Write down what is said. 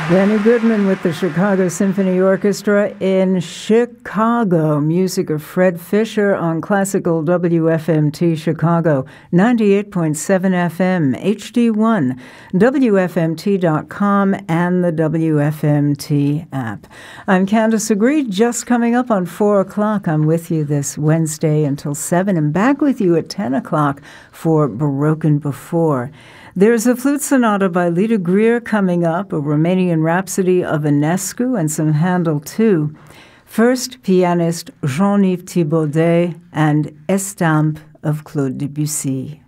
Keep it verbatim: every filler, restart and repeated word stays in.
Benny Goodman with the Chicago Symphony Orchestra in Chicago. Music of Fred Fisher on Classical W F M T Chicago, ninety-eight point seven F M, H D one, W F M T dot com, and the W F M T app. I'm Candace Agree, just coming up on four o'clock. I'm with you this Wednesday until seven, and back with you at ten o'clock for Baroque Before. There's a flute sonata by Lida Greer coming up, a Romanian Rhapsody of Enescu, and some Handel too. First, pianist Jean-Yves Thibaudet and Estampe of Claude Debussy.